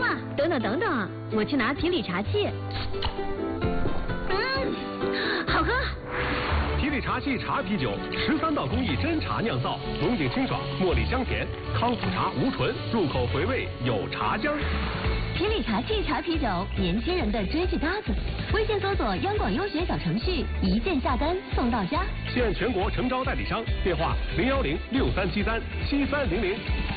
等等，我去拿提理茶器。好喝。 提理茶器茶啤酒，13道工艺真茶酿造，浓井清爽，茉莉香甜，康普茶无醇，入口回味有茶香。 提理茶器茶啤酒，年轻人的追剧搭子。微信搜索央广优学小程序，一键下单送到家。 现全国诚招代理商，电话01063737300。